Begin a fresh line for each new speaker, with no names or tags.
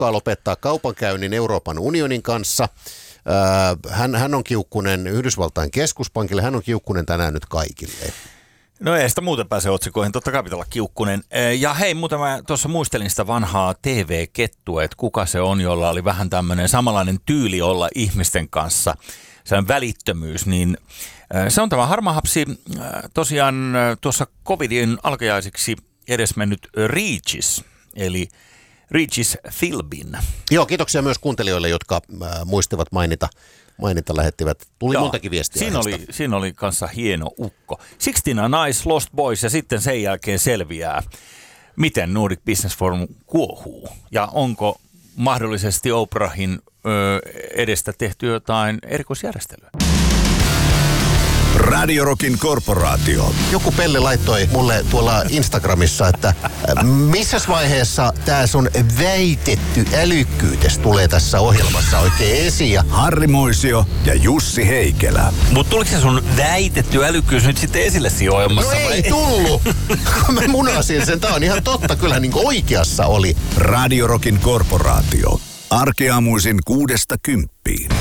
uhkaa lopettaa kaupankäynnin Euroopan unionin kanssa. Hän on kiukkunen Yhdysvaltain keskuspankille, hän on kiukkunen tänään nyt kaikille.
No ei sitä muuten pääse otsikoihin, totta kai pitää olla kiukkunen. Ja hei, muuten mä tuossa muistelin sitä vanhaa TV-kettua, että kuka se on, jolla oli vähän tämmöinen samanlainen tyyli olla ihmisten kanssa, sellainen välittömyys, niin se on tämä harmahapsi tosiaan tuossa covidin alkajaisiksi edesmennyt Regis, eli Regis Philbin.
Joo, kiitoksia myös kuuntelijoille, jotka muistivat mainita lähettivät. Tuli montakin viestiä.
Siinä oli kanssa hieno ukko. 16 Nice Lost Boys ja sitten sen jälkeen selviää, miten Nordic Business Forum kuohuu. Ja onko mahdollisesti Oprahin edestä tehty jotain erikoisjärjestelyä?
Radio Rockin korporaatio.
Joku Pelle laittoi mulle tuolla Instagramissa, että missäs vaiheessa tää sun väitetty älykkyytes tulee tässä ohjelmassa oikein esiin.
Harri Moisio ja Jussi Heikelä.
Mut tuliko se sun väitetty älykkyys nyt sitten esille siinä ohjelmassa?
No ei tullut. Mä munasin sen. Tää on ihan totta. Kyllä niin kuin oikeassa oli.
Radio Rockin korporaatio. Arkeaamuisin 6–10.